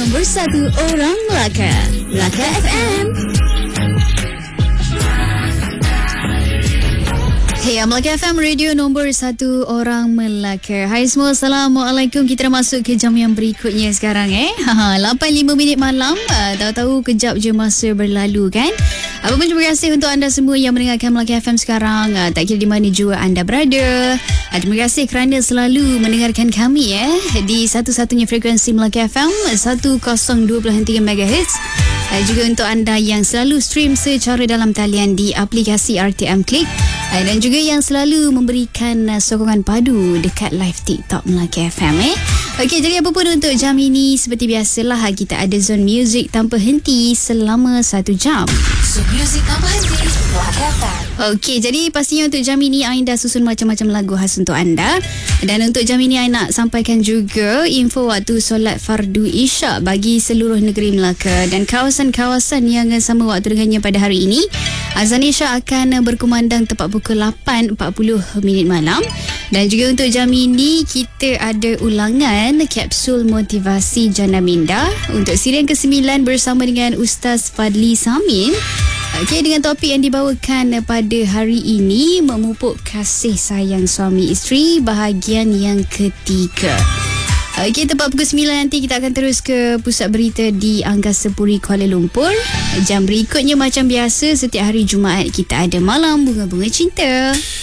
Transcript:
nombor 1 orang Melaka. Melaka FM. Hey, Melaka FM, radio nombor 1 orang Melaka. Hai semua, Assalamualaikum. Kita dah masuk ke jam yang berikutnya sekarang 8.05 minit malam. Tahu-tahu kejap je masa berlalu kan. Apa pun terima kasih untuk anda semua yang mendengarkan Melaka FM sekarang. Tak kira di mana jua anda berada. Terima kasih kerana selalu mendengarkan kami di satu-satunya frekuensi Melaka FM 102.3 MHz. Juga untuk anda yang selalu stream secara dalam talian di aplikasi RTM Click. Dan juga yang selalu memberikan sokongan padu dekat live TikTok Melaka FM Okey, jadi apa pun untuk jam ini, seperti biasalah kita ada zone music tanpa henti selama 1 jam. Zone music tanpa henti Melaka FM. Okey, jadi pastinya untuk jam ini Ain dah susun macam-macam lagu khas untuk anda. Dan untuk jam ini Ain nak sampaikan juga info waktu solat fardu Isyak bagi seluruh negeri Melaka dan kawasan-kawasan yang sama waktu dengannya pada hari ini. Azan Isyak akan berkumandang tepat pukul 8.40 minit malam. Dan juga untuk jam ini kita ada ulangan kapsul motivasi Jana Minda untuk sirian ke-9 bersama dengan Ustaz Fadli Samin. Okey, dengan topik yang dibawakan pada hari ini, memupuk kasih sayang suami isteri bahagian yang ketiga. Okey, tepat pukul 9 nanti kita akan terus ke pusat berita di Angkasa Puri Kuala Lumpur. Jam berikutnya macam biasa setiap hari Jumaat kita ada Malam Bunga-Bunga Cinta.